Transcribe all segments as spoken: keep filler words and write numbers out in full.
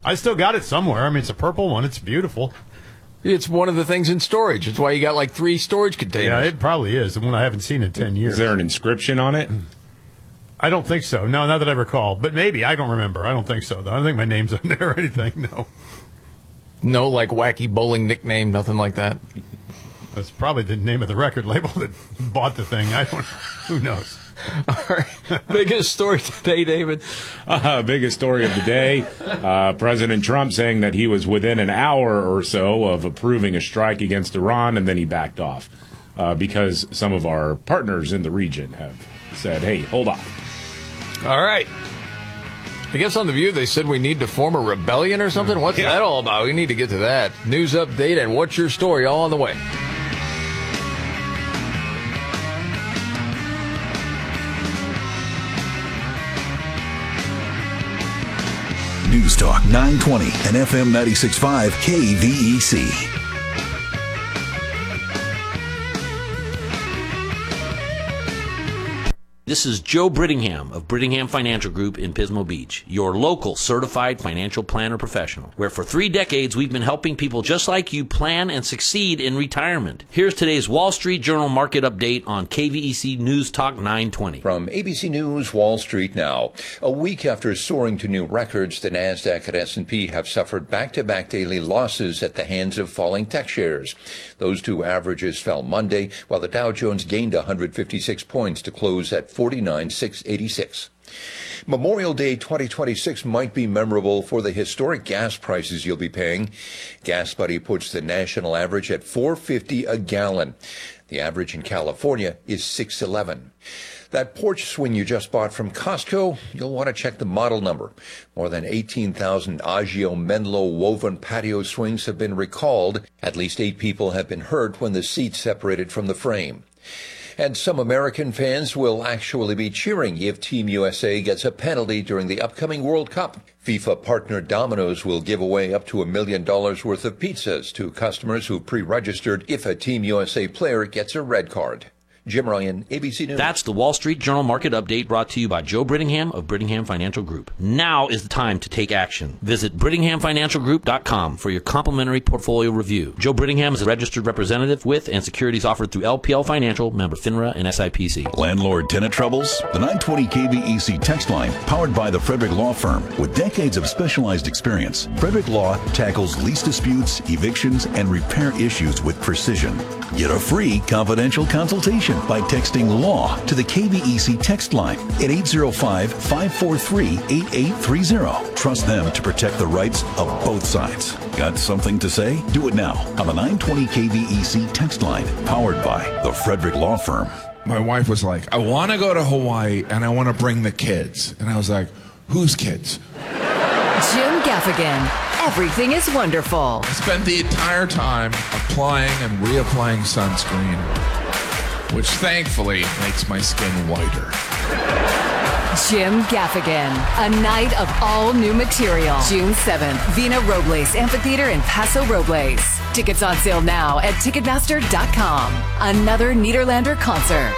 I still got it somewhere. I mean, it's a purple one. It's beautiful. It's one of the things in storage. It's why you got like three storage containers. Yeah, it probably is. The one I haven't seen in ten years. Is there an inscription on it? I don't think so. No, not that I recall. But maybe. I don't remember. I don't think so, though. I don't think my name's on there or anything. No. No, like wacky bowling nickname, nothing like that. That's probably the name of the record label that bought the thing. I don't. Who knows? All right. Biggest story today, David. Uh, biggest story of the day. Uh, President Trump saying that he was within an hour or so of approving a strike against Iran, and then he backed off uh, because some of our partners in the region have said, hey, hold on. All right. I guess on The View they said we need to form a rebellion or something. What's yeah. that all about? We need to get to that. News update and what's your story all on the way. News Talk nine twenty and F M ninety-six point five K V E C. This is Joe Brittingham of Brittingham Financial Group in Pismo Beach, your local certified financial planner professional, where for three decades we've been helping people just like you plan and succeed in retirement. Here's today's Wall Street Journal market update on K V E C News Talk nine twenty. From A B C News, Wall Street now. A week after soaring to new records, the NASDAQ and S and P have suffered back-to-back daily losses at the hands of falling tech shares. Those two averages fell Monday, while the Dow Jones gained one hundred fifty-six points to close at forty-nine thousand six hundred eighty-six. Memorial Day twenty twenty-six might be memorable for the historic gas prices you'll be paying. GasBuddy puts the national average at four dollars and fifty cents a gallon. The average in California is six dollars and eleven cents. That porch swing you just bought from Costco, you'll want to check the model number. More than eighteen thousand Agio Menlo woven patio swings have been recalled. At least eight people have been hurt when the seats separated from the frame. And some American fans will actually be cheering if Team U S A gets a penalty during the upcoming World Cup. FIFA partner Domino's will give away up to a million dollars worth of pizzas to customers who pre-registered if a Team U S A player gets a red card. Jim Ryan, A B C News. That's the Wall Street Journal market update brought to you by Joe Brittingham of Brittingham Financial Group. Now is the time to take action. Visit Brittingham Financial Group dot com for your complimentary portfolio review. Joe Brittingham is a registered representative with and securities offered through L P L Financial, member FINRA and S I P C. Landlord-tenant troubles? The nine twenty K V E C text line, powered by the Frederick Law Firm. With decades of specialized experience, Frederick Law tackles lease disputes, evictions, and repair issues with precision. Get a free confidential consultation by texting LAW to the K V E C text line at eight zero five, five four three, eight eight three zero. Trust them to protect the rights of both sides. Got something to say? Do it now on the nine twenty K V E C text line, powered by the Frederick Law Firm. My wife was like, I want to go to Hawaii and I want to bring the kids. And I was like, whose kids? Jim Gaffigan. Everything is wonderful. I spent the entire time applying and reapplying sunscreen, which thankfully makes my skin whiter. Jim Gaffigan, a night of all new material. June seventh, Vina Robles Amphitheater in Paso Robles. Tickets on sale now at Ticketmaster dot com. Another Niederlander concert.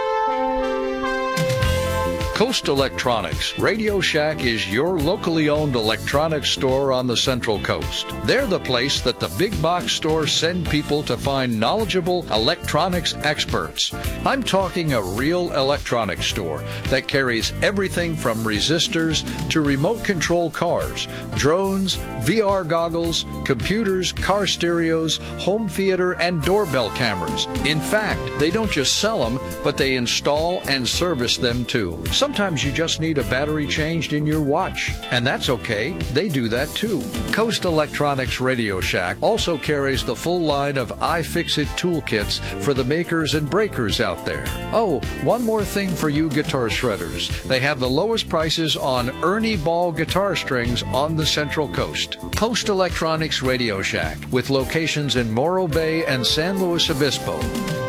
Coast Electronics Radio Shack is your locally owned electronics store on the Central Coast. They're the place that the big box stores send people to find knowledgeable electronics experts. I'm talking a real electronics store that carries everything from resistors to remote control cars, drones, V R goggles, computers, car stereos, home theater, and doorbell cameras. In fact, they don't just sell them, but they install and service them too. Sometimes you just need a battery changed in your watch, and that's okay. They do that too. Coast Electronics Radio Shack also carries the full line of iFixit toolkits for the makers and breakers out there. Oh, one more thing for you guitar shredders. They have the lowest prices on Ernie Ball guitar strings on the Central Coast. Coast Electronics Radio Shack, with locations in Morro Bay and San Luis Obispo.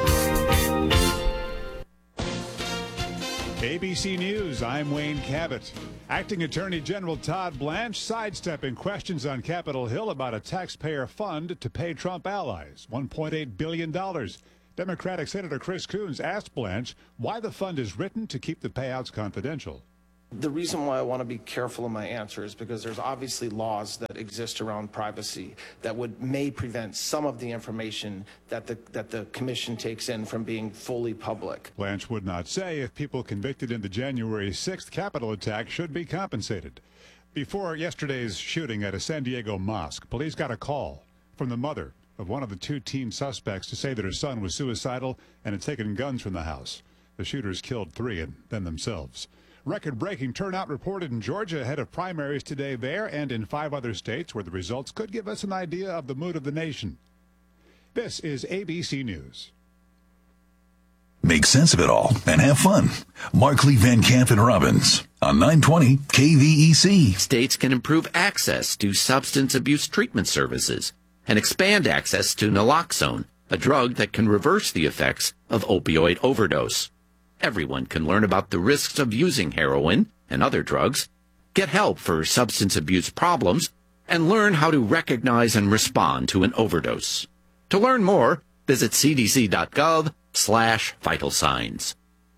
A B C News, I'm Wayne Cabot. Acting Attorney General Todd Blanche sidestepping questions on Capitol Hill about a taxpayer fund to pay Trump allies, one point eight billion dollars. Democratic Senator Chris Coons asked Blanche why the fund is written to keep the payouts confidential. The reason why I want to be careful in my answer is because there's obviously laws that exist around privacy that would may prevent some of the information that the that the commission takes in from being fully public. Blanche would not say if people convicted in the January sixth Capitol attack should be compensated. Before yesterday's shooting at a San Diego mosque, police got a call from the mother of one of the two teen suspects to say that her son was suicidal and had taken guns from the house. The shooters killed three and then themselves. Record-breaking turnout reported in Georgia ahead of primaries today there and in five other states where the results could give us an idea of the mood of the nation. This is A B C News. Make sense of it all and have fun. Markley, Van Camp, and Robbins on nine twenty K V E C. States can improve access to substance abuse treatment services and expand access to naloxone, a drug that can reverse the effects of opioid overdose. Everyone can learn about the risks of using heroin and other drugs, get help for substance abuse problems, and learn how to recognize and respond to an overdose. To learn more, visit cdc.gov slash vital signs.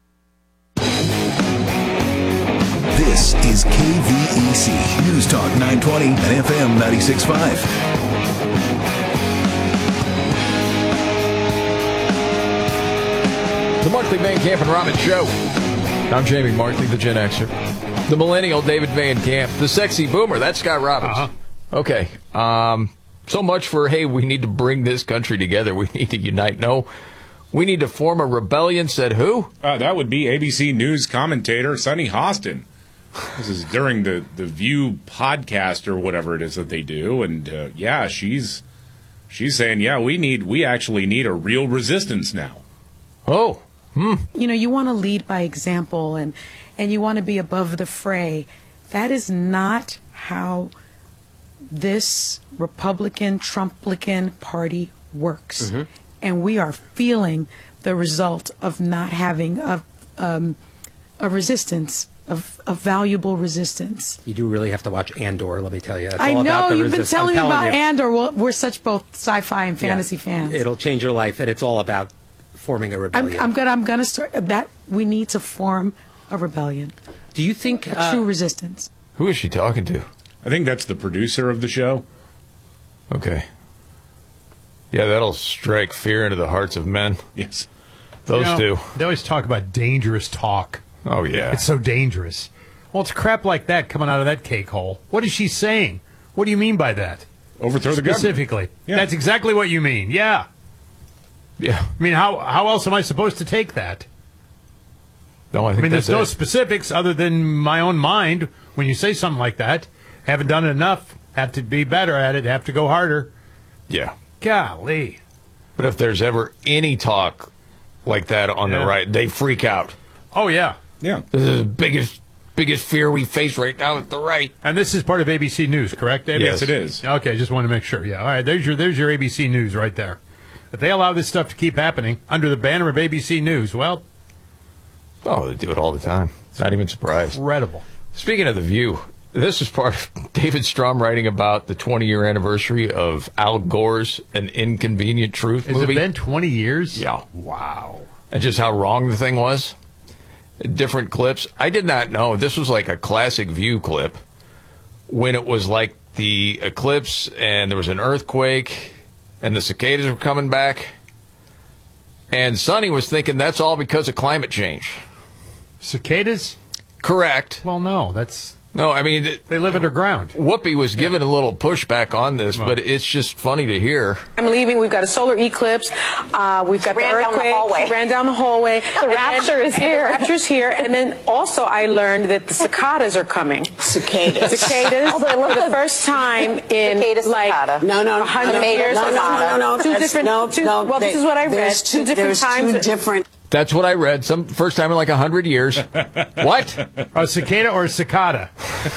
This is K V E C News Talk nine twenty and F M ninety-six point five. The Markley, Van Camp, and Robbins Show. I'm Jamie Markley, the Gen Xer. The millennial David Van Camp. The sexy boomer, that's Scott Robbins. Uh-huh. Okay. Um, so much for, hey, we need to bring this country together. We need to unite. No, we need to form a rebellion, said who? Uh, that would be A B C News commentator Sunny Hostin. This is during the, the View podcast or whatever it is that they do. And, uh, yeah, she's she's saying, yeah, we need we actually need a real resistance now. Oh. Hmm. You know, you want to lead by example and, and you want to be above the fray. That is not how this Republican, Trumplican party works. Mm-hmm. And we are feeling the result of not having a, um, a resistance, of a valuable resistance. You do really have to watch Andor, let me tell you. It's I all know, about the you've been resist- telling me I'm about you. Andor. Well, we're such both sci-fi and fantasy Yeah. fans. It'll change your life, and it's all about forming a I'm, rebellion. I'm gonna. I'm gonna start that. We need to form a rebellion. Do you think a uh, true resistance? Who is she talking to? I think that's the producer of the show. Okay. Yeah, that'll strike fear into the hearts of men. Yes. Those You know, two. They always talk about dangerous talk. Oh, yeah. It's so dangerous. Well, it's crap like that coming out of that cake hole. What is she saying? What do you mean by that? Overthrow the government. Specifically. Yeah. That's exactly what you mean. Yeah. Yeah. I mean, how how else am I supposed to take that? No, I, think I mean, there's that's no it. specifics other than my own mind. When you say something like that, haven't done it enough, have to be better at it, have to go harder. Yeah. Golly. But if there's ever any talk like that on Yeah. the right, they freak out. Oh, yeah. Yeah. This is the biggest biggest fear we face right now at the right. And this is part of A B C News, correct, David? Yes, it is. Okay, just want to make sure. Yeah, all right, there's your, there's your A B C News right there. If they allow this stuff to keep happening under the banner of A B C News, well... Oh, they do it all the time. Not even surprised. Incredible. Speaking of The View, this is part of David Strom writing about the twenty-year anniversary of Al Gore's An Inconvenient Truth Has movie. it been twenty years? Yeah. Wow. And just how wrong the thing was. Different clips. I did not know. This was like a classic View clip when it was like the eclipse and there was an earthquake and the cicadas were coming back. And Sonny was thinking that's all because of climate change. Cicadas? Correct. Well, no, that's... No, I mean... They live underground. Whoopi was giving a little pushback on this, Well. but it's just funny to hear. I'm leaving. We've got a solar eclipse. Uh, we've got Ran the down the earthquake. hallway. Ran down the hallway. The rapture is here. The rapture's here. And then also I learned that the cicadas are coming. Cicadas. Cicadas. Although I love for the the- first time in Cicada, like cicada. no, no, a hundred Tomato, years. no, no, no, no, no. Two That's- different. no, two, no, well, they- this is what I read. there's Two two- different there's times. two different. That's what I read. Some first time in like a hundred years. What? A cicada or a cicada?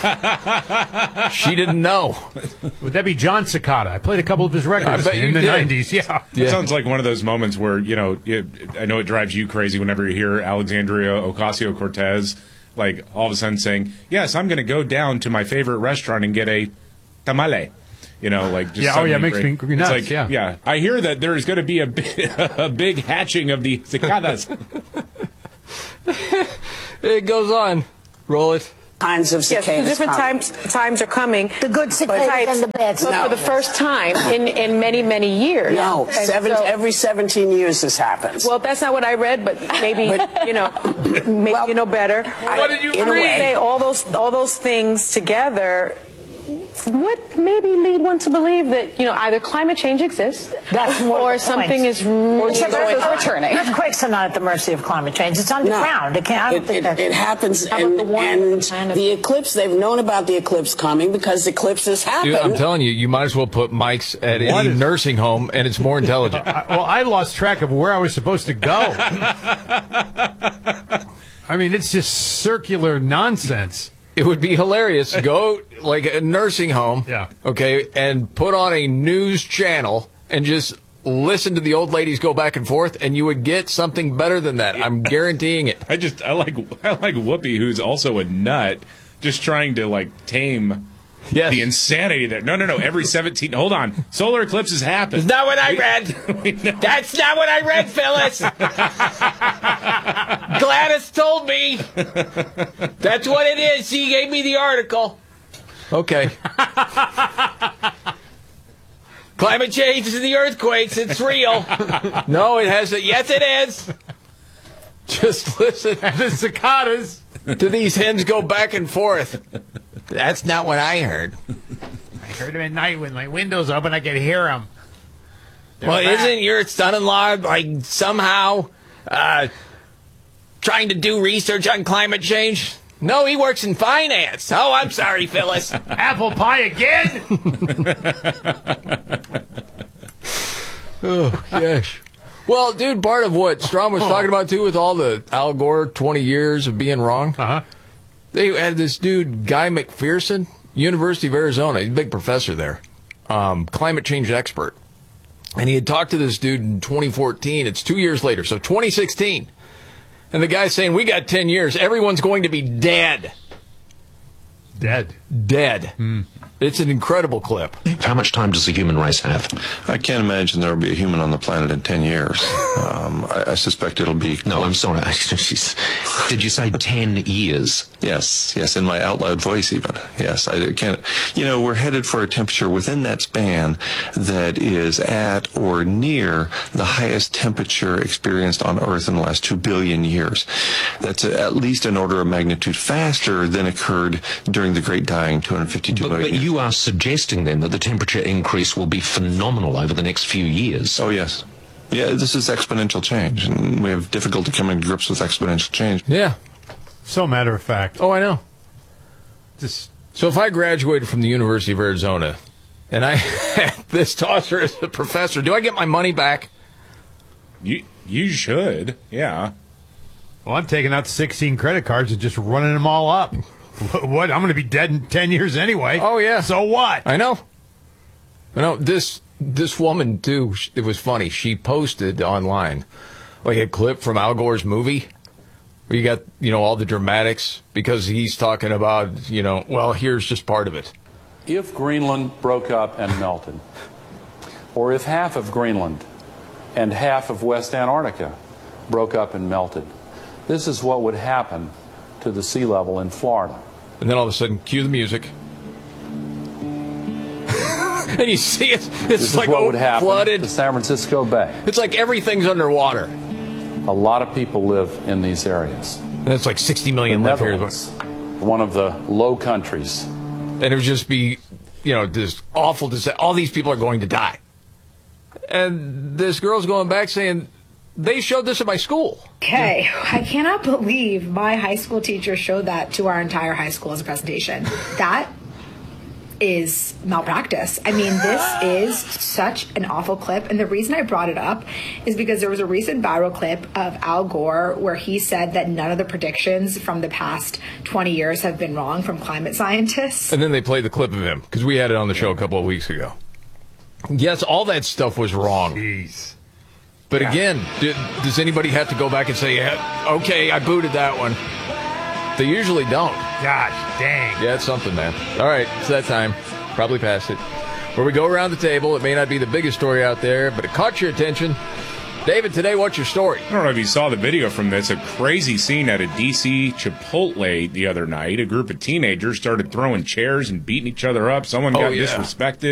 She didn't know. Would that be John Cicada? I played a couple of his records I bet you in the did. nineties. Yeah. It sounds like one of those moments where, you know, it, I know it drives you crazy whenever you hear Alexandria Ocasio-Cortez, like, all of a sudden saying, yes, I'm going to go down to my favorite restaurant and get a tamale. You know, like, just Yeah, oh, yeah, something makes great. me nuts, It's like, yeah. yeah, I hear that there is going to be a big, a big hatching of the cicadas. It goes on. Roll it. kinds of Yes, cicadas two different coming. times times are coming. The good cicadas but, and the bad but cicadas. for the first time in, in many, many years. No, And seven, so- every seventeen years this happens. Well, that's not what I read, but maybe, you know, maybe you know better. What did you In a read? way, say all those, all those things together would maybe lead one to believe that, you know, either climate change exists That's more or the something point. is really Except going on. returning. Earthquakes are not at the mercy of climate change. It's underground. It, can't, I don't It, think it, that it happens, How and, about the one and planet? the eclipse, they've known about the eclipse coming because eclipses happen. Dude, I'm telling you, you might as well put mics at What any is- nursing home, and it's more intelligent. I, well, I lost track of where I was supposed to go. I mean, it's just circular nonsense. It would be hilarious. Go like a nursing home, Yeah. okay, and put on a news channel and just listen to the old ladies go back and forth, and you would get something better than that. I'm guaranteeing it. I just I like I like Whoopi, who's also a nut, just trying to like tame Yes. the insanity there. No, no, no. Every seventeen. Hold on. Solar eclipses happen. That's not what I We- read. we know. That's not what I read, Phyllis. Gladys told me. That's what it is. She gave me the article. Okay. Climate change is the earthquakes. It's real. No, it hasn't. Yes, it is. Just listen And the cicadas. to these hens go back and forth. That's not what I heard. I heard them at night when my windows open. I could hear them. Well, isn't your son-in-law like somehow uh, trying to do research on climate change? No, he works in finance. Oh, I'm sorry, Phyllis. Apple pie again? Oh, gosh. Well, dude, part of what Strom was talking about, too, with all the Al Gore twenty years of being wrong, Uh-huh. they had this dude, Guy McPherson, University of Arizona. He's a big professor there, um, climate change expert. And he had talked to this dude in twenty fourteen. It's two years later, so twenty sixteen. And the guy's saying, we got ten years. Everyone's going to be dead. Dead. Dead. It's an incredible clip. How much time does the human race have? I can't imagine there will be a human on the planet in ten years. Um, I, I suspect it'll be... No, I'm sorry. Did you say ten years? Yes, yes, in my out loud voice even. Yes, I can't... You know, we're headed for a temperature within that span that is at or near the highest temperature experienced on Earth in the last two billion years. That's a, at least an order of magnitude faster than occurred during the Great Dying two hundred fifty-two But, million but years. you are suggesting then that the temperature increase will be phenomenal over the next few years. Oh, yes. Yeah, this is exponential change, and we have difficulty coming to grips with exponential change. Yeah. So matter of fact. Oh, I know. Just So if I graduated from the University of Arizona and I had this tosser as a professor, do I get my money back? You you should, yeah. Well, I'm taking out sixteen credit cards and just running them all up. What? I'm going to be dead in ten years anyway. Oh, yeah. So what? I know. I know. This this woman, too, sh- it was funny. She posted online like a clip from Al Gore's movie where you got, you know, all the dramatics because he's talking about, you know, well, here's just part of it. If Greenland broke up and melted, or if half of Greenland and half of West Antarctica broke up and melted, this is what would happen to the sea level in Florida. And then all of a sudden, cue the music. And you see it, it's This like is what oh, would happen flooded. to San Francisco Bay. It's like everything's underwater. A lot of people live in these areas. And it's like sixty million The live here. Netherlands, one of the low countries. And it would just be, you know, this awful disaster. All these people are going to die. And this girl's going back saying, they showed this at my school. Okay, I cannot believe my high school teacher showed that to our entire high school as a presentation. That is malpractice. I mean, this is such an awful clip. And the reason I brought it up is because there was a recent viral clip of Al Gore where he said that none of the predictions from the past twenty years have been wrong from climate scientists. And then they played the clip of him because we had it on the show a couple of weeks ago. Yes, all that stuff was wrong. Jeez. But yeah. again, do, does anybody have to go back and say, yeah, okay, I booted that one? They usually don't. Gosh dang. Yeah, it's something, man. All right, it's that time. Probably past it. Where we go around the table. It may not be the biggest story out there, but it caught your attention. David, today, what's your story? I don't know if you saw the video from this. A crazy scene at a D C Chipotle the other night. A group of teenagers started throwing chairs and beating each other up. Someone Oh, got yeah. disrespected.